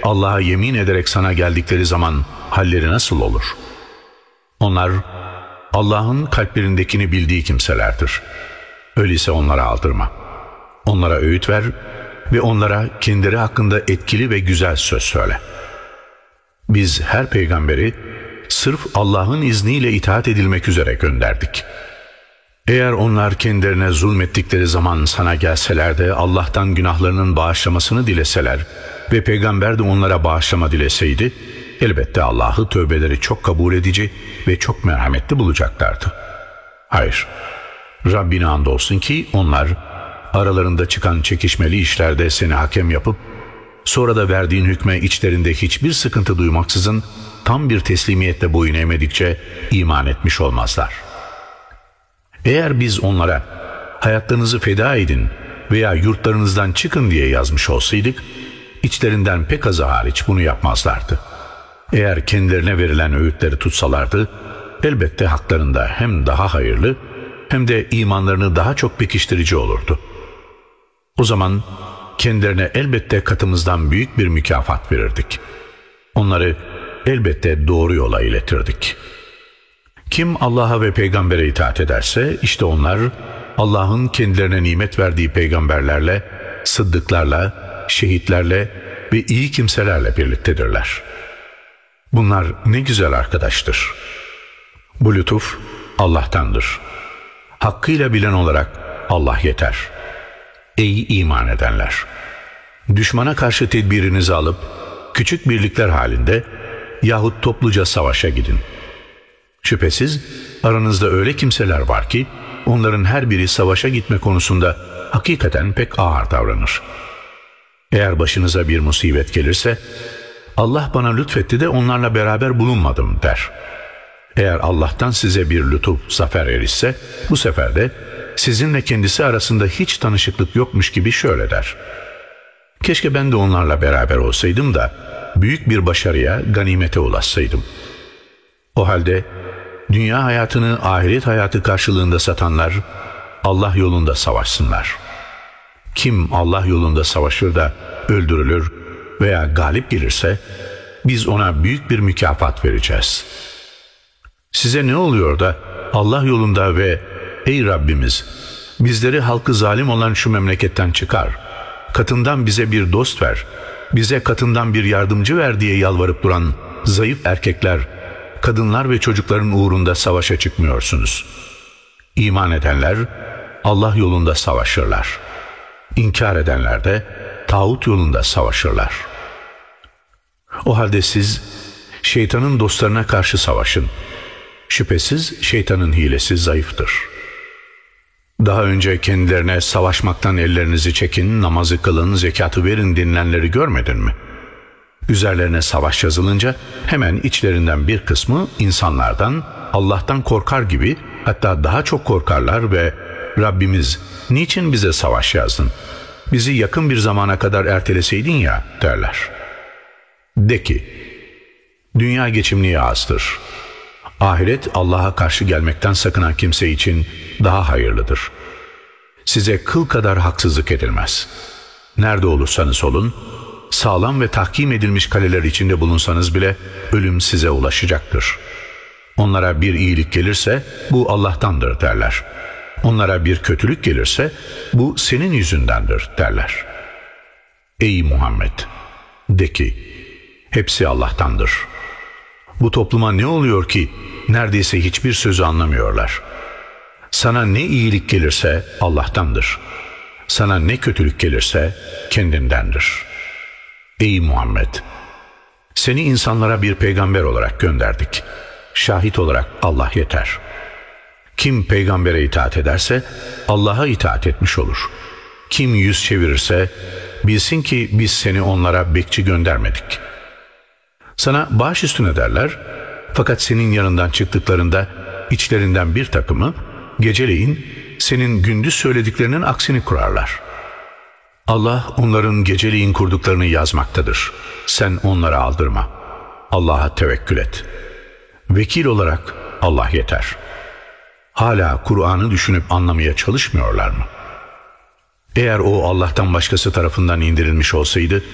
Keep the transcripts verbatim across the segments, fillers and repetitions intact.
Allah'a yemin ederek sana geldikleri zaman halleri nasıl olur? Onlar Allah'ın kalplerindekini bildiği kimselerdir. Öyleyse onlara aldırma. Onlara öğüt ver ve onlara kendileri hakkında etkili ve güzel söz söyle. Biz her peygamberi sırf Allah'ın izniyle itaat edilmek üzere gönderdik. Eğer onlar kendilerine zulmettikleri zaman sana gelseler de Allah'tan günahlarının bağışlamasını dileseler ve peygamber de onlara bağışlama dileseydi, elbette Allah'ı tövbeleri çok kabul edici ve çok merhametli bulacaklardı. Hayır, Rabbine andolsun ki onlar aralarında çıkan çekişmeli işlerde seni hakem yapıp sonra da verdiğin hükme içlerinde hiçbir sıkıntı duymaksızın tam bir teslimiyetle boyun eğmedikçe iman etmiş olmazlar. Eğer biz onlara hayatlarınızı feda edin veya yurtlarınızdan çıkın diye yazmış olsaydık, içlerinden pek azı hariç bunu yapmazlardı. Eğer kendilerine verilen öğütleri tutsalardı, elbette haklarında hem daha hayırlı hem de imanlarını daha çok pekiştirici olurdu. O zaman kendilerine elbette katımızdan büyük bir mükafat verirdik. Onları elbette doğru yola iletirdik. Kim Allah'a ve peygambere itaat ederse işte onlar Allah'ın kendilerine nimet verdiği peygamberlerle, sıddıklarla, şehitlerle ve iyi kimselerle birliktedirler. Bunlar ne güzel arkadaştır. Bu lütuf Allah'tandır. Hakkıyla bilen olarak Allah yeter. Ey iman edenler! Düşmana karşı tedbirinizi alıp küçük birlikler halinde yahut topluca savaşa gidin. Şüphesiz aranızda öyle kimseler var ki onların her biri savaşa gitme konusunda hakikaten pek ağır davranır. Eğer başınıza bir musibet gelirse Allah bana lütfetti de onlarla beraber bulunmadım der. Eğer Allah'tan size bir lütuf, zafer erişse bu sefer de sizinle kendisi arasında hiç tanışıklık yokmuş gibi şöyle der: keşke ben de onlarla beraber olsaydım da büyük bir başarıya, ganimete ulaşsaydım. O halde dünya hayatını ahiret hayatı karşılığında satanlar Allah yolunda savaşsınlar. Kim Allah yolunda savaşır da öldürülür veya galip gelirse biz ona büyük bir mükafat vereceğiz. Size ne oluyor da Allah yolunda ve ey Rabbimiz bizleri halkı zalim olan şu memleketten çıkar, katından bize bir dost ver, bize katından bir yardımcı ver diye yalvarıp duran zayıf erkekler, kadınlar ve çocukların uğrunda savaşa çıkmıyorsunuz. İman edenler Allah yolunda savaşırlar. İnkar edenler de tağut yolunda savaşırlar. O halde siz şeytanın dostlarına karşı savaşın. Şüphesiz şeytanın hilesi zayıftır. Daha önce kendilerine savaşmaktan ellerinizi çekin, namazı kılın, zekatı verin denilenleri görmedin mi? Üzerlerine savaş yazılınca hemen içlerinden bir kısmı insanlardan, Allah'tan korkar gibi, hatta daha çok korkarlar ve Rabbimiz niçin bize savaş yazdın? Bizi yakın bir zamana kadar erteleseydin ya derler. De ki, dünya geçimliği azdır. Ahiret Allah'a karşı gelmekten sakınan kimse için daha hayırlıdır. Size kıl kadar haksızlık edilmez. Nerede olursanız olun, sağlam ve tahkim edilmiş kaleler içinde bulunsanız bile ölüm size ulaşacaktır. Onlara bir iyilik gelirse bu Allah'tandır derler. Onlara bir kötülük gelirse bu senin yüzündendir derler. Ey Muhammed! De ki, hepsi Allah'tandır. Bu topluma ne oluyor ki neredeyse hiçbir sözü anlamıyorlar? Sana ne iyilik gelirse Allah'tandır. Sana ne kötülük gelirse kendindendir. Ey Muhammed! Seni insanlara bir peygamber olarak gönderdik. Şahit olarak Allah yeter. Kim peygambere itaat ederse Allah'a itaat etmiş olur. Kim yüz çevirirse bilsin ki biz seni onlara bekçi göndermedik. Sana baş üstüne derler, fakat senin yanından çıktıklarında içlerinden bir takımı geceleyin senin gündüz söylediklerinin aksini kurarlar. Allah onların geceleyin kurduklarını yazmaktadır. Sen onlara aldırma. Allah'a tevekkül et. Vekil olarak Allah yeter. Hala Kur'an'ı düşünüp anlamaya çalışmıyorlar mı? Eğer o Allah'tan başkası tarafından indirilmiş olsaydı,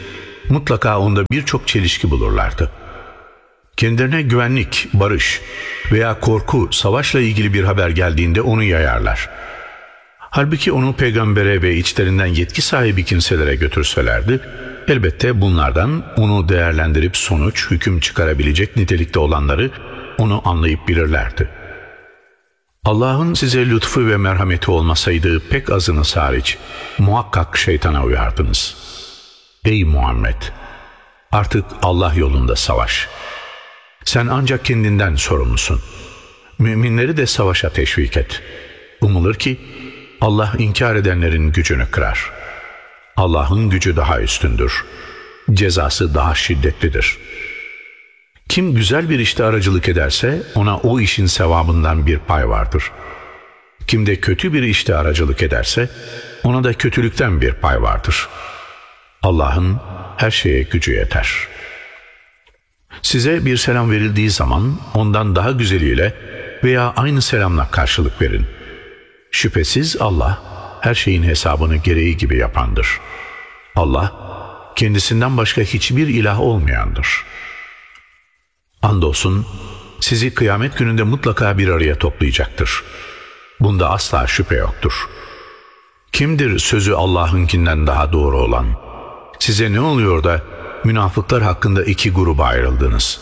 mutlaka onda birçok çelişki bulurlardı. Kendilerine güvenlik, barış veya korku, savaşla ilgili bir haber geldiğinde onu yayarlar. Halbuki onu peygambere ve içlerinden yetki sahibi kimselere götürselerdi, elbette bunlardan onu değerlendirip sonuç, hüküm çıkarabilecek nitelikte olanları onu anlayıp bilirlerdi. Allah'ın size lütfu ve merhameti olmasaydı pek azınız hariç muhakkak şeytana uyardınız. Ey Muhammed! Artık Allah yolunda savaş. Sen ancak kendinden sorumlusun. Müminleri de savaşa teşvik et. Umulur ki Allah inkar edenlerin gücünü kırar. Allah'ın gücü daha üstündür. Cezası daha şiddetlidir. Kim güzel bir işte aracılık ederse ona o işin sevabından bir pay vardır. Kim de kötü bir işte aracılık ederse ona da kötülükten bir pay vardır. Allah'ın her şeye gücü yeter. Size bir selam verildiği zaman ondan daha güzeliyle veya aynı selamla karşılık verin. Şüphesiz Allah her şeyin hesabını gereği gibi yapandır. Allah kendisinden başka hiçbir ilah olmayandır. Andolsun sizi kıyamet gününde mutlaka bir araya toplayacaktır. Bunda asla şüphe yoktur. Kimdir sözü Allah'ınkinden daha doğru olan? Size ne oluyor da münafıklar hakkında iki gruba ayrıldınız?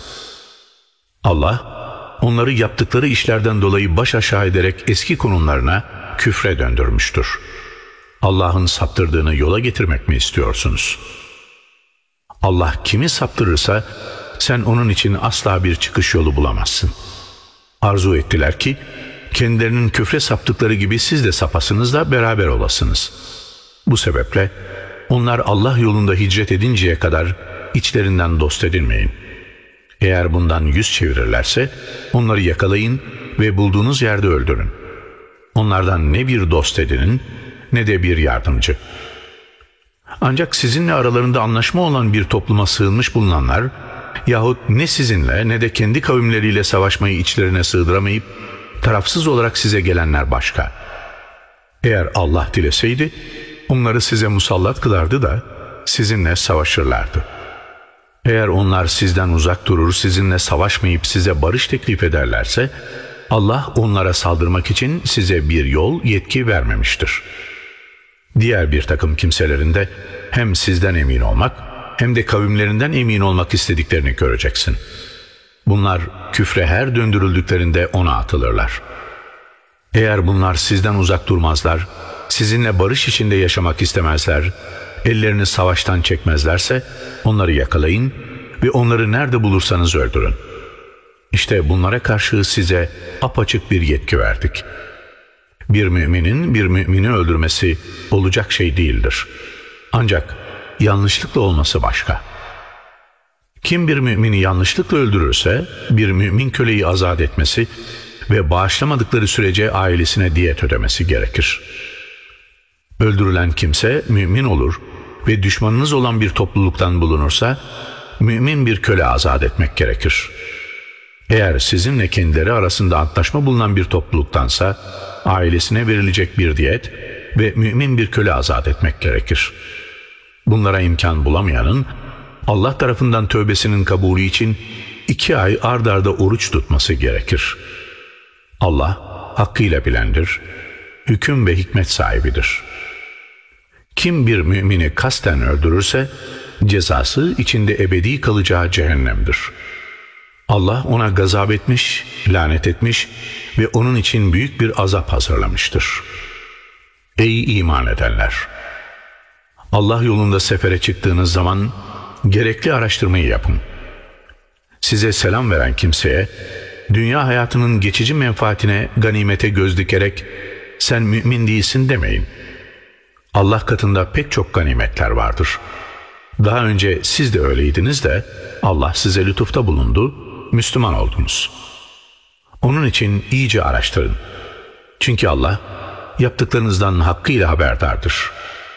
Allah onları yaptıkları işlerden dolayı baş aşağı ederek eski konumlarına, küfre döndürmüştür. Allah'ın saptırdığını yola getirmek mi istiyorsunuz? Allah kimi saptırırsa sen onun için asla bir çıkış yolu bulamazsın. Arzu ettiler ki kendilerinin küfre saptıkları gibi siz de sapasınız da beraber olasınız. Bu sebeple onlar Allah yolunda hicret edinceye kadar içlerinden dost edinmeyin. Eğer bundan yüz çevirirlerse onları yakalayın ve bulduğunuz yerde öldürün. Onlardan ne bir dost edinin ne de bir yardımcı. Ancak sizinle aralarında anlaşma olan bir topluma sığınmış bulunanlar yahut ne sizinle ne de kendi kavimleriyle savaşmayı içlerine sığdıramayıp tarafsız olarak size gelenler başka. Eğer Allah dileseydi onları size musallat kılardı da sizinle savaşırlardı. Eğer onlar sizden uzak durur, sizinle savaşmayıp size barış teklif ederlerse Allah onlara saldırmak için size bir yol, yetki vermemiştir. Diğer bir takım kimselerin de hem sizden emin olmak hem de kavimlerinden emin olmak istediklerini göreceksin. Bunlar küfre her döndürüldüklerinde ona atılırlar. Eğer bunlar sizden uzak durmazlar, sizinle barış içinde yaşamak istemezler, ellerini savaştan çekmezlerse onları yakalayın ve onları nerede bulursanız öldürün. İşte bunlara karşı size apaçık bir yetki verdik. Bir müminin bir mümini öldürmesi olacak şey değildir. Ancak yanlışlıkla olması başka. Kim bir mümini yanlışlıkla öldürürse bir mümin köleyi azat etmesi ve bağışlamadıkları sürece ailesine diyet ödemesi gerekir. Öldürülen kimse mümin olur ve düşmanınız olan bir topluluktan bulunursa mümin bir köle azat etmek gerekir. Eğer sizinle kendileri arasında antlaşma bulunan bir topluluktansa ailesine verilecek bir diyet ve mümin bir köle azat etmek gerekir. Bunlara imkan bulamayanın Allah tarafından tövbesinin kabulü için iki ay ard arda oruç tutması gerekir. Allah hakkıyla bilendir, hüküm ve hikmet sahibidir. Kim bir mümini kasten öldürürse cezası içinde ebedi kalacağı cehennemdir. Allah ona gazap etmiş, lanet etmiş ve onun için büyük bir azap hazırlamıştır. Ey iman edenler! Allah yolunda sefere çıktığınız zaman gerekli araştırmayı yapın. Size selam veren kimseye dünya hayatının geçici menfaatine, ganimete göz dikerek sen mümin değilsin demeyin. Allah katında pek çok ganimetler vardır. Daha önce siz de öyleydiniz de Allah size lütufta bulundu, Müslüman oldunuz. Onun için iyice araştırın. Çünkü Allah yaptıklarınızdan hakkıyla haberdardır.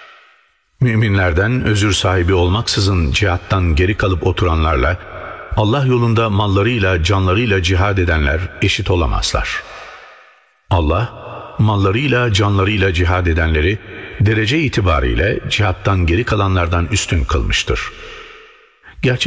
Müminlerden özür sahibi olmaksızın cihattan geri kalıp oturanlarla Allah yolunda mallarıyla, canlarıyla cihad edenler eşit olamazlar. Allah mallarıyla, canlarıyla cihad edenleri derece itibariyle cihattan geri kalanlardan üstün kılmıştır. Gerçi